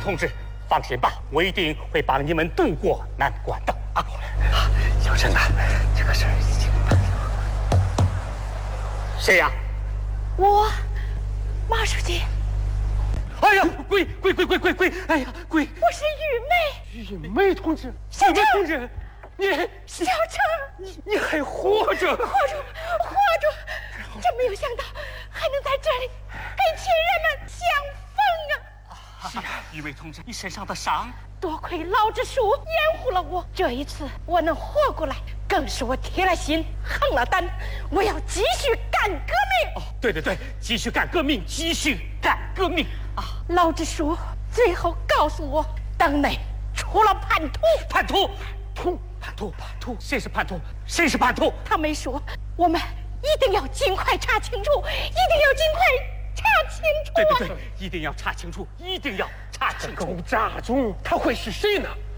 同志，放心吧，我一定会帮你们渡过难关的啊！ 小陈呐，这个事儿已经办了。 谁呀？ 我，马书记。 哎呀，贵！哎呀，贵！ 我是玉梅。 玉梅同志， 小陈同志，你小陈， 你还活着？ 活着！真没有想到还能在这里跟亲人们相逢啊！ 玉梅同志，你身上的伤， 多亏老支书掩护了我，这一次我能活过来，更是我铁了心、横了胆，我要继续干革命。 哦，对，继续干革命，继续干革命啊！ 老支书最后告诉我，党内出了叛徒。 叛徒，谁是叛徒？ 他没说，我们一定要尽快查清楚， 对，一定要查清楚， 狗杂种，他会是谁呢？